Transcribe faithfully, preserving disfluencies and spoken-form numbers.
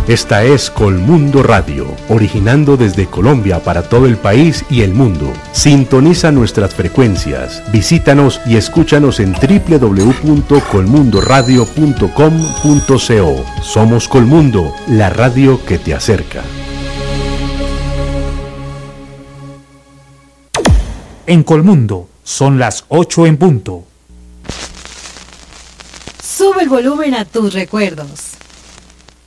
Esta es Colmundo Radio, originando desde Colombia para todo el país y el mundo. Sintoniza nuestras frecuencias, visítanos y escúchanos en doble u doble u doble u punto colmundo radio punto com punto co. Somos Colmundo, la radio que te acerca. En Colmundo son las ocho en punto. Sube el volumen a tus recuerdos.